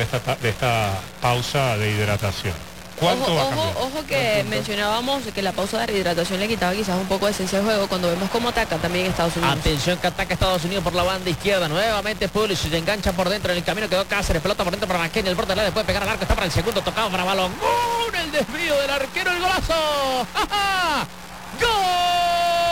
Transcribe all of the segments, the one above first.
de esta pausa de hidratación. ¿Cuánto va a cambiar? Ojo que mencionábamos que la pausa de rehidratación le quitaba quizás un poco de esencia al juego cuando vemos cómo ataca también Estados Unidos. Atención que ataca Estados Unidos por la banda izquierda. Nuevamente Pulisic se engancha por dentro. En el camino quedó Cáceres. Pelota por dentro para McKennie. El borde de la después pegar al arco. Está para el segundo. Tocado para balón. ¡Gol! El desvío del arquero. El golazo. ¡Ja, ja! ¡Gol!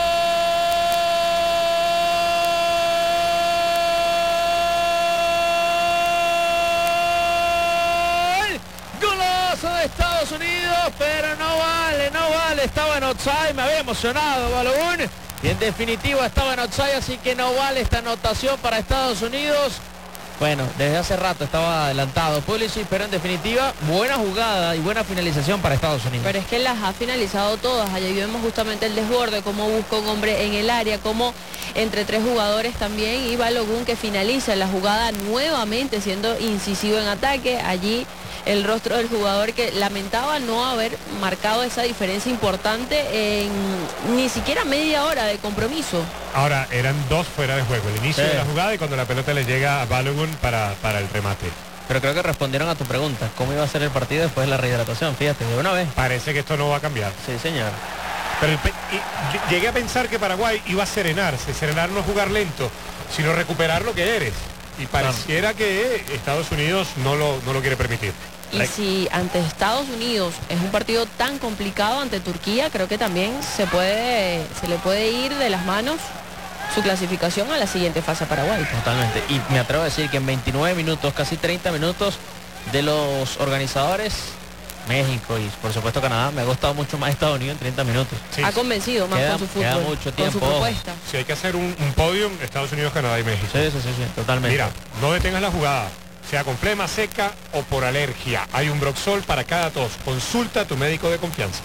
De Estados Unidos, pero no vale, estaba en offside, me había emocionado Balogun, y en definitiva estaba en offside, así que no vale esta anotación para Estados Unidos. Bueno, desde hace rato estaba adelantado Pulisic, pero en definitiva buena jugada y buena finalización para Estados Unidos. Pero es que las ha finalizado todas. Allí vemos justamente el desborde, cómo busca un hombre en el área, como entre tres jugadores también, y Balogun que finaliza la jugada nuevamente siendo incisivo en ataque. Allí el rostro del jugador que lamentaba no haber marcado esa diferencia importante en ni siquiera media hora de compromiso. Ahora, eran dos fuera de juego, el inicio de la jugada y cuando la pelota le llega a Balogun para el remate. Pero creo que respondieron a tu pregunta, ¿cómo iba a ser el partido después de la rehidratación? Fíjate, de una vez. Parece que esto no va a cambiar. Sí, señor. Pero llegué a pensar que Paraguay iba a serenar no jugar lento, sino recuperar lo que eres. Y pareciera que Estados Unidos no lo quiere permitir. Y si ante Estados Unidos es un partido tan complicado ante Turquía, creo que también se le puede ir de las manos su clasificación a la siguiente fase a Paraguay. Totalmente. Y me atrevo a decir que en 29 minutos, casi 30 minutos de los organizadores, México y por supuesto Canadá, me ha gustado mucho más Estados Unidos en 30 minutos. Sí. Ha convencido más con su fútbol, queda mucho tiempo, con su propuesta. Si hay que hacer un podium, Estados Unidos, Canadá y México. Sí, totalmente. Mira, no detengas la jugada, sea con flema seca o por alergia. Hay un Broxol para cada tos. Consulta a tu médico de confianza.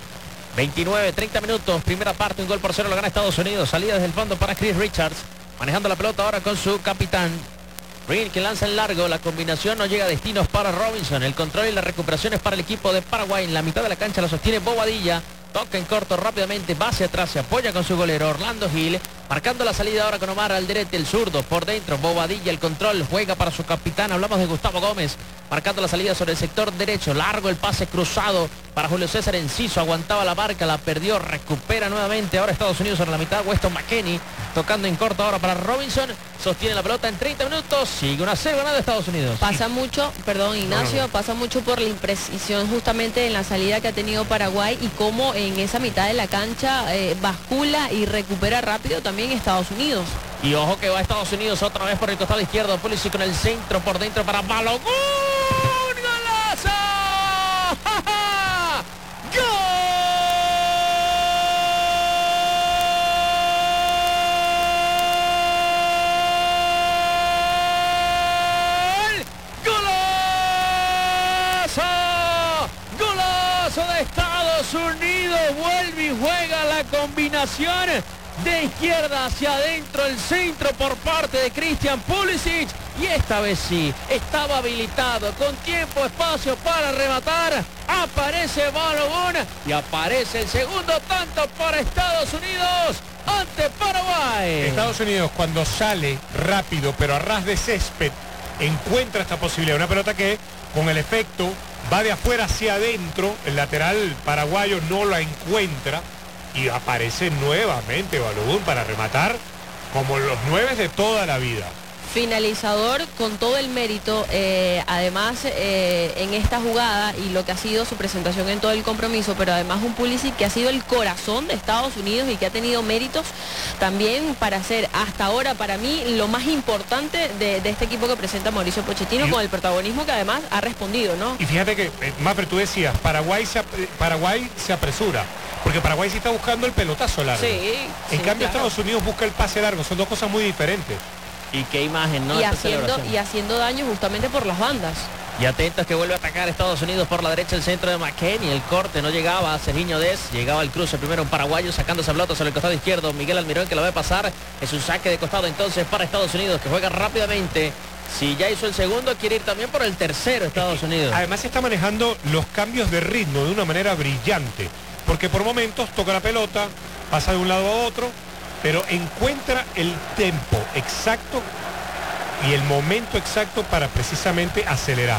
29, 30 minutos, primera parte, 1-0 lo gana Estados Unidos. Salida desde el fondo para Chris Richards, manejando la pelota ahora con su capitán. Green que lanza en largo, la combinación no llega a destinos para Robinson. El control y la recuperación es para el equipo de Paraguay. En la mitad de la cancha lo sostiene Bobadilla. Toca en corto rápidamente, va hacia atrás, se apoya con su golero Orlando Gil, marcando la salida ahora con Omar Alderete, el zurdo, por dentro, Bobadilla, el control, juega para su capitán, hablamos de Gustavo Gómez, marcando la salida sobre el sector derecho, largo el pase cruzado para Julio César Enciso, aguantaba la marca, la perdió, recupera nuevamente, ahora Estados Unidos sobre la mitad, Weston McKennie, tocando en corto ahora para Robinson, sostiene la pelota en 30 minutos, sigue 1-0 ganando Estados Unidos. Pasa mucho, perdón Ignacio, pasa mucho por la imprecisión justamente en la salida que ha tenido Paraguay y cómo en esa mitad de la cancha bascula y recupera rápido también Estados Unidos. Y ojo que va Estados Unidos otra vez por el costado izquierdo, Pulisic con el centro por dentro para Balogun, ¡golazo! ¡Ja, ja! ¡Gol! De Estados Unidos, vuelve y juega la combinación de izquierda hacia adentro, el centro por parte de Christian Pulisic, y esta vez sí, estaba habilitado, con tiempo, espacio para rematar, aparece Balogun y aparece el segundo tanto para Estados Unidos ante Paraguay. Estados Unidos cuando sale rápido pero a ras de césped encuentra esta posibilidad, una pelota que con el efecto va de afuera hacia adentro, el lateral paraguayo no la encuentra y aparece nuevamente Balogun para rematar como los 9 de toda la vida. Finalizador con todo el mérito, además en esta jugada y lo que ha sido su presentación en todo el compromiso, pero además un Pulisic que ha sido el corazón de Estados Unidos y que ha tenido méritos también para ser hasta ahora para mí lo más importante de este equipo que presenta Mauricio Pochettino, con el protagonismo que además ha respondido, ¿no? Y fíjate que, Mafre, tú decías, Paraguay se apresura, porque Paraguay sí está buscando el pelotazo largo. Sí, en cambio claro. Estados Unidos busca el pase largo, son dos cosas muy diferentes. Y qué imagen, ¿no? Y haciendo daño justamente por las bandas. Y atentos que vuelve a atacar Estados Unidos por la derecha, el centro de McKennie, el corte no llegaba a Sergiño Dez, llegaba el cruce primero un paraguayo sacando esa pelota sobre el costado izquierdo, Miguel Almirón que la ve pasar, es un saque de costado entonces para Estados Unidos que juega rápidamente. Si ya hizo el segundo, quiere ir también por el tercero Estados Unidos. Además está manejando los cambios de ritmo de una manera brillante, porque por momentos toca la pelota, pasa de un lado a otro, pero encuentra el tempo exacto y el momento exacto para precisamente acelerar.